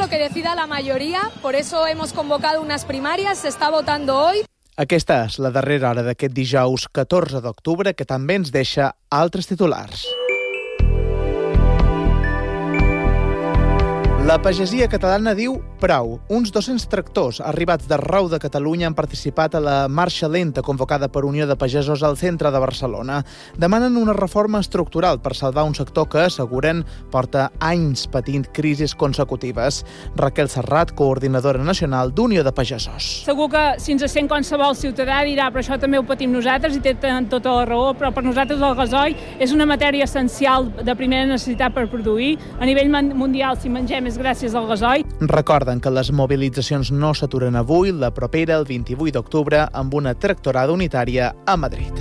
lo que decida la mayoría, por eso hemos convocado unas primarias, se está votando hoy. Aquesta és la darrera hora d'aquest dijous 14 d'octubre, que també ens deixa altres titulars. La pagesia catalana diu prou. Uns 200 tractors arribats d'arreu de Catalunya han participat a la marxa lenta convocada per Unió de Pagesos al centre de Barcelona. Demanen una reforma estructural per salvar un sector que, asseguren, porta anys patint crisis consecutives. Raquel Serrat, coordinadora nacional d'Unió de Pagesos. Segur que si ens sent qualsevol ciutadà dirà però això també ho patim nosaltres i té tota la raó, però per nosaltres el gasoil és una matèria essencial de primera necessitat per produir. A nivell mundial, si mengem és gràcies al gasoil. Recorden que les mobilitzacions no s'aturen avui, la propera, el 28 d'octubre, amb una tractorada unitària a Madrid.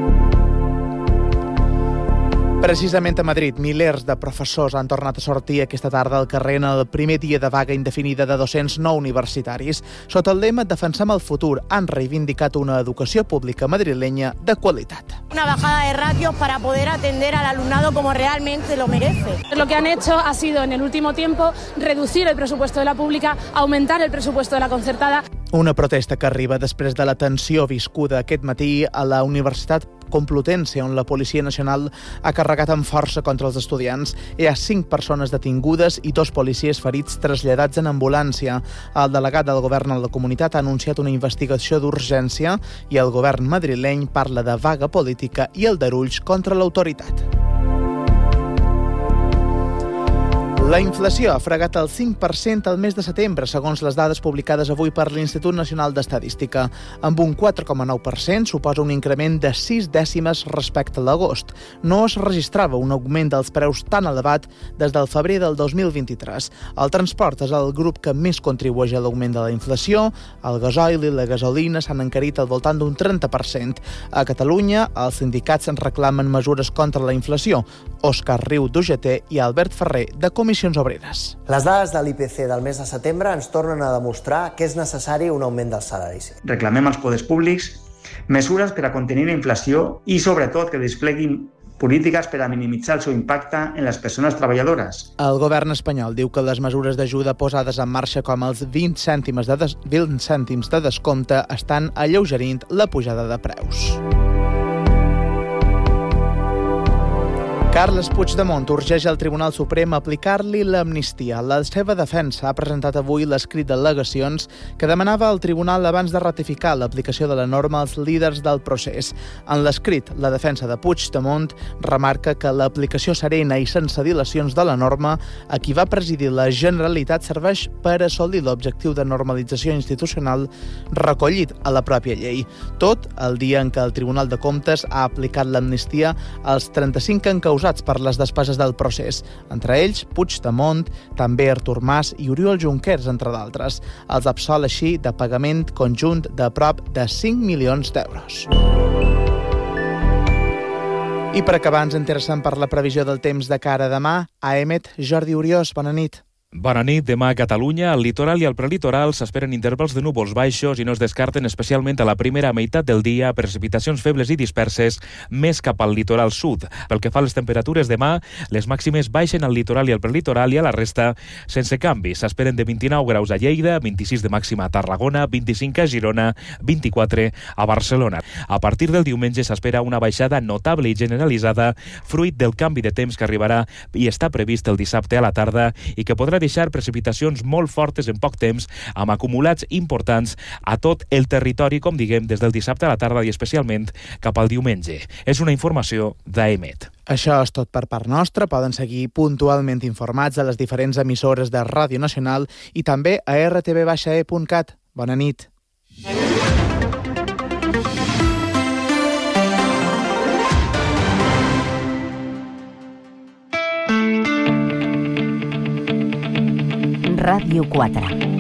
Precisament a Madrid, milers de professors han tornat a sortir aquesta tarda al carrer en el primer dia de vaga indefinida de docents no universitaris. Sota el lema Defensem el futur, han reivindicat una educació pública madrilenya de qualitat. Una bajada de ratios para poder atender al alumnado como realmente lo merece. Lo que han hecho ha sido, en el último tiempo, reducir el presupuesto de la pública, aumentar el presupuesto de la concertada. Una protesta que arriba després de la tensió viscuda aquest matí a la Universitat Complutense, on la Policia Nacional ha carregat amb força contra els estudiants. Hi ha 5 persones detingudes i 2 policies ferits traslladats en ambulància. El delegat del govern a la comunitat ha anunciat una investigació d'urgència i el govern madrileny parla de vaga política i aldarulls contra l'autoritat. La inflació ha fregat el 5% al mes de setembre, segons les dades publicades avui per l'Institut Nacional d'Estadística. Amb un 4,9% suposa un increment de 6 dècimes respecte a l'agost. No es registrava un augment dels preus tan elevat des del febrer del 2023. El transport és el grup que més contribueix a l'augment de la inflació. El gasoil i la gasolina s'han encarit al voltant d'un 30%. A Catalunya, els sindicats reclamen mesures contra la inflació. Òscar Riu, d'UGT, i Albert Ferrer, de Comissions Obreres. Les dades de l'IPC del mes de setembre ens tornen a demostrar que és necessari un augment dels salaris. Reclamem als poders públics mesures per a contenir la inflació i, sobretot, que despleguin polítiques per a minimitzar el seu impacte en les persones treballadores. El govern espanyol diu que les mesures d'ajuda posades en marxa, com els 20 cèntims de descompte, estan alleugerint la pujada de preus. Carles Puigdemont urgeix al Tribunal Suprem a aplicar-li l'amnistia. La seva defensa ha presentat avui l'escrit d'al·legacions que demanava al tribunal abans de ratificar l'aplicació de la norma als líders del procés. En l'escrit, la defensa de Puigdemont remarca que l'aplicació serena i sense dilacions de la norma a qui va presidir la Generalitat serveix per assolir l'objectiu de normalització institucional recollit a la pròpia llei. Tot el dia en què el Tribunal de Comptes ha aplicat l'amnistia als 35 encausats per les despeses del procés, entre ells Puigdemont, també Artur Mas i Oriol Junqueras, entre d'altres. Els absol així de pagament conjunt de prop de 5 milions d'euros. I per acabar ens interessem per la previsió del temps de cara a demà. A EMET, Jordi Oriós, bona nit. Bona nit. Demà a Catalunya, al litoral i al prelitoral s'esperen intervals de núvols baixos i no es descarten, especialment a la primera meitat del dia, precipitacions febles i disperses més cap al litoral sud. Pel que fa a les temperatures, demà les màximes baixen al litoral i al prelitoral i a la resta sense canvis. S'esperen de 29 graus a Lleida, 26 de màxima a Tarragona, 25 a Girona, 24 a Barcelona. A partir del diumenge s'espera una baixada notable i generalitzada, fruit del canvi de temps que arribarà i està previst el dissabte a la tarda i que podrà deixar precipitacions molt fortes en poc temps, amb acumulats importants a tot el territori, com diguem, des del dissabte a la tarda i especialment cap al diumenge. És una informació d'EMET. Això és tot per part nostra. Poden seguir puntualment informats a les diferents emissores de Ràdio Nacional i també a rtv-e.cat. Bona nit. Ràdio 4.